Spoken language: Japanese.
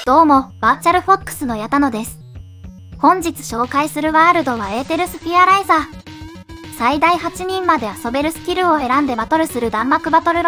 どうも、バーチャルフォックスの矢田野です。本日紹介するワールドはエーテルスフィアライザー。最大8人まで遊べるスキルを選んでバトルする弾幕バトルロ